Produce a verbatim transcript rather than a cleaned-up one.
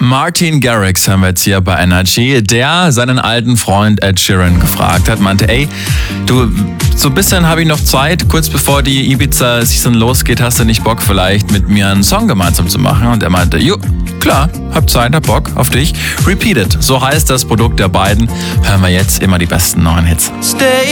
Martin Garrix haben wir jetzt hier bei Energy, der seinen alten Freund Ed Sheeran gefragt hat, meinte, ey, du, so ein bisschen habe ich noch Zeit, kurz bevor die Ibiza-Season losgeht, hast du nicht Bock vielleicht mit mir einen Song gemeinsam zu machen? Und er meinte, jo, klar, hab Zeit, hab Bock auf dich. Repeat It, so heißt das Produkt der beiden. Hören wir jetzt immer die besten neuen Hits. Stay